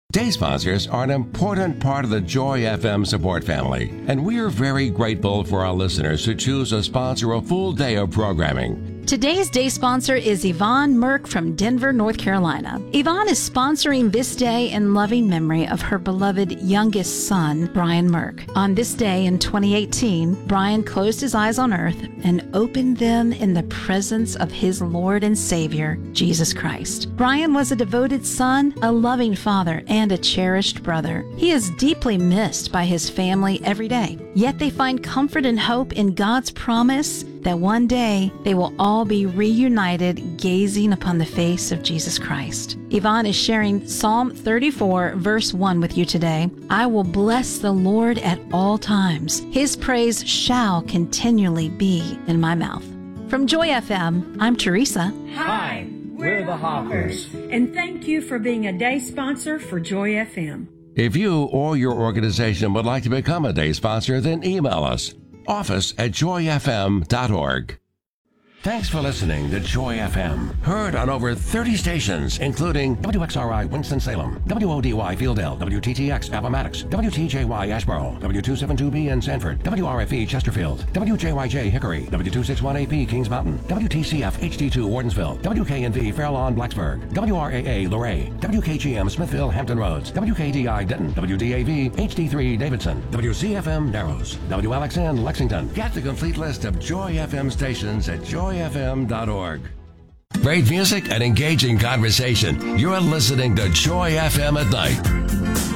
Day sponsors are an important part of the Joy FM support family, and we are very grateful for our listeners who choose to sponsor a full day of programming. Today's day sponsor is Yvonne Merck from Denver, North Carolina. Yvonne is sponsoring this day in loving memory of her beloved youngest son, Brian Merck. On this day in 2018, Brian closed his eyes on earth and opened them in the presence of his Lord and Savior, Jesus Christ. Brian was a devoted son, a loving father, and a cherished brother. He is deeply missed by his family every day, yet they find comfort and hope in God's promise that one day they will all be reunited gazing upon the face of Jesus Christ. Yvonne is sharing Psalm 34, verse 1 with you today. I will bless the Lord at all times. His praise shall continually be in my mouth. From Joy FM, I'm Teresa. Hi, we're the Hoppers. And thank you for being a day sponsor for Joy FM. If you or your organization would like to become a day sponsor, then email us, office@joyfm.org. Thanks for listening to Joy FM. Heard on over 30 stations, including WXRI Winston-Salem, WODY Fieldale, WTTX Appomattox, WTJY Asheboro, W272B in Sanford, WRFE Chesterfield, WJYJ Hickory, W261AP Kings Mountain, WTCF HD2 Wardensville, WKNV Fair Lawn Blacksburg, WRAA Luray, WKGM Smithville Hampton Roads, WKDI Denton, WDAV HD3 Davidson, WCFM Narrows, WLXN Lexington. Get the complete list of Joy FM stations at joyfm.org. Great music and engaging conversation. You're listening to Joy FM at Night.